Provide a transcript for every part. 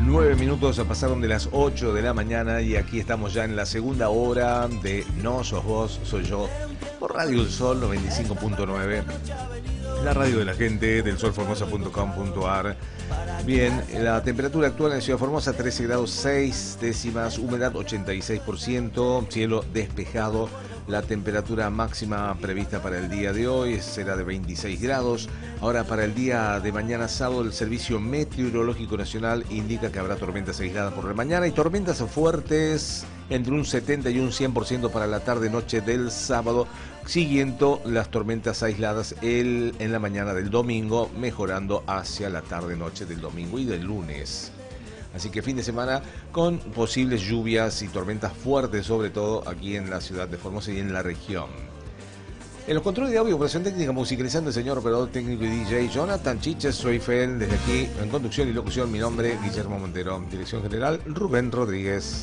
9 minutos pasaron de las 8 de la mañana y aquí estamos ya en la segunda hora de No Sos Vos, Soy Yo, por Radio El Sol 95.9, la radio de la gente, del solformosa.com.ar. Bien, la temperatura actual en Ciudad Formosa 13 grados 6 décimas, humedad 86%, cielo despejado. La temperatura máxima prevista para el día de hoy será de 26 grados. Ahora, para el día de mañana sábado, el Servicio Meteorológico Nacional indica que habrá tormentas aisladas por la mañana y tormentas fuertes entre un 70 y un 100% para la tarde-noche del sábado, siguiendo las tormentas aisladas en la mañana del domingo, mejorando hacia la tarde-noche del domingo y del lunes. Así que fin de semana con posibles lluvias y tormentas fuertes, sobre todo aquí en la ciudad de Formosa y en la región. En los controles de audio, operación técnica, musicalizando el señor operador técnico y DJ Jonathan Chiches. Soy Fel, desde aquí en conducción y locución, mi nombre Guillermo Montero. Dirección general Rubén Rodríguez.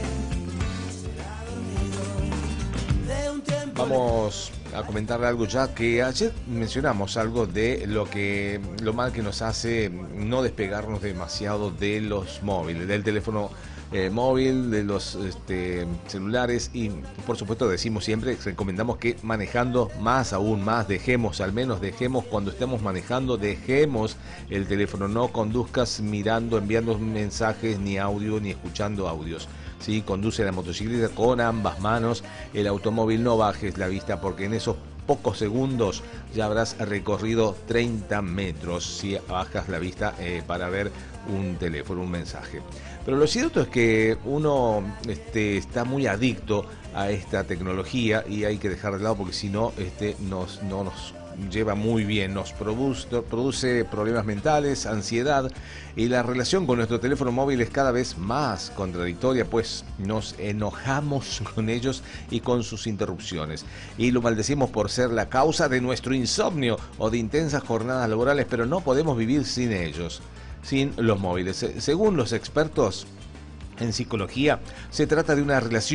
Vamos a comentar algo ya que ayer mencionamos, algo de lo mal que nos hace no despegarnos demasiado de los móviles, del teléfono móvil, de los celulares, y por supuesto decimos siempre, recomendamos que manejando aún más, dejemos cuando estemos manejando, dejemos el teléfono, no conduzcas mirando, enviando mensajes, ni audio, ni escuchando audios. ¿Sí? Conduce la motocicleta con ambas manos, el automóvil no bajes la vista porque en esos pocos segundos ya habrás recorrido 30 metros si bajas la vista para ver un teléfono, un mensaje. Pero lo cierto es que uno está muy adicto a esta tecnología y hay que dejar de lado porque si no, no nos lleva muy bien, nos produce problemas mentales, ansiedad, y la relación con nuestro teléfono móvil es cada vez más contradictoria, pues nos enojamos con ellos y con sus interrupciones, y lo maldecimos por ser la causa de nuestro insomnio o de intensas jornadas laborales, pero no podemos vivir sin ellos, sin los móviles. Según los expertos en psicología, se trata de una relación